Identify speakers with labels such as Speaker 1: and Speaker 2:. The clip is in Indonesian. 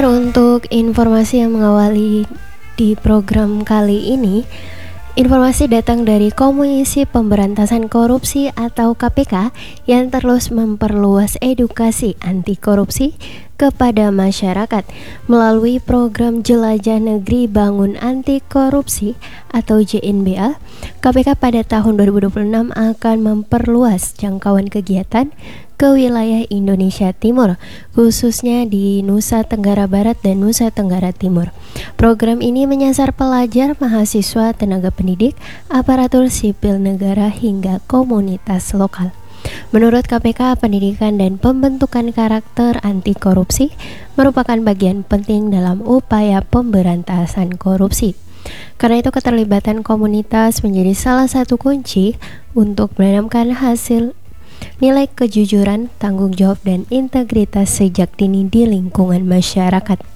Speaker 1: pendengar, untuk informasi yang mengawali di program kali ini, informasi datang dari Komisi Pemberantasan Korupsi atau KPK yang terus memperluas edukasi anti korupsi kepada masyarakat melalui program Jelajah Negeri Bangun Anti Korupsi atau JNBA. KPK pada tahun 2026 akan memperluas jangkauan kegiatan ke wilayah Indonesia Timur, khususnya di Nusa Tenggara Barat dan Nusa Tenggara Timur. Program ini menyasar pelajar, mahasiswa, tenaga pendidik, aparatur sipil negara hingga komunitas lokal. Menurut KPK, pendidikan dan pembentukan karakter anti korupsi merupakan bagian penting dalam upaya pemberantasan korupsi. Karena itu keterlibatan komunitas menjadi salah satu kunci untuk menanamkan hasil nilai kejujuran, tanggung jawab, dan integritas sejak dini di lingkungan masyarakat.